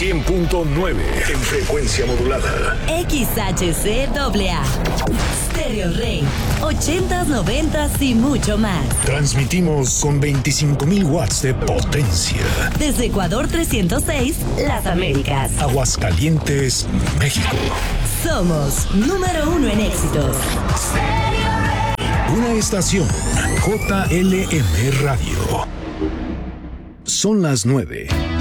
100.9 en frecuencia modulada. XHCAA. Stereo Rey. 80s, 90s y mucho más. Transmitimos con 25,000 watts de potencia. Desde Ecuador 306, Las Américas. Aguascalientes, México. Somos número 1 en éxitos. Una estación JLM Radio. Son las 9.